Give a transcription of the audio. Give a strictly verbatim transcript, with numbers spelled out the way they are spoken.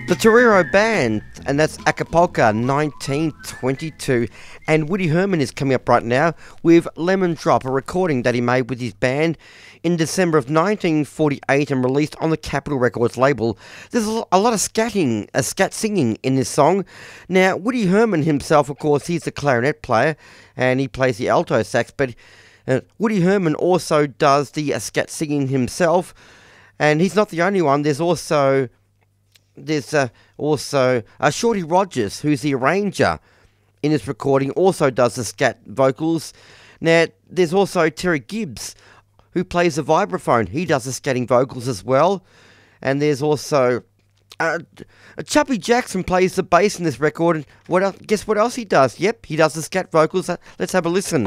The Torero Band, and that's Acapulco nineteen twenty-two. And Woody Herman is coming up right now with Lemon Drop, a recording that he made with his band in December of nineteen forty-eight and released on the Capitol Records label. There's a lot of scatting, a scat singing in this song. Now, Woody Herman himself, of course, he's a clarinet player and he plays the alto sax, but uh, Woody Herman also does the uh, scat singing himself, and he's not the only one. There's also There's uh, also uh, Shorty Rogers, who's the arranger in this recording, also does the scat vocals. Now, there's also Terry Gibbs, who plays the vibraphone. He does the scatting vocals as well. And there's also uh, Chubby Jackson plays the bass in this record. And what else, guess what else he does? Yep, he does the scat vocals. Uh, let's have a listen.